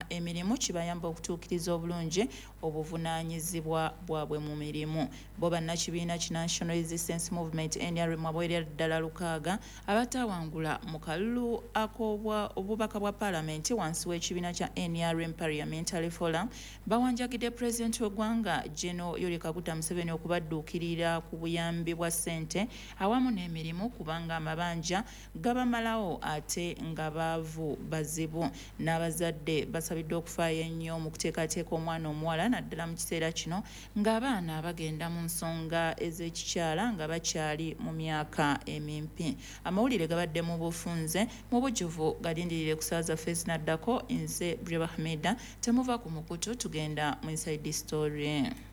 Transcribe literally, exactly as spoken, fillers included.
emirimu kibayamba okutuukiriza obulungi obuvunaanyizibwa bwabwe mu mirimu. Bo bannakibiina ki National Resistance Movement N R M abwerera ddala lukaaga abatawangula mu kalulu ak'obubaka bwa Paalamenti wansi w'ekibiina kya N R M Parliamentary Forum bawanjagidde Pulezidenti w'eggwanga General Yoweri Kaguta Museveni okubadduukirira ku buyambi bwa ssente awamu n'emirimu kubanga amabanja gabamalawo ate nga baavu bazibu. N'abazadde basabiddwa okufaayo ennyo mu kuteekateeka omwana omuwala naddala mu kiseera kino ng'abaana bagenda mu nsonga ez'ekikyala nga bakyali mu myaka emimpi. Amawulire gabadde mu bufunze mu bujjuvu galindirire ku ssaawa zaffe zinaddako. Nze Breva Hamida, temuva ku mukutu, tugenda mu Inside Story.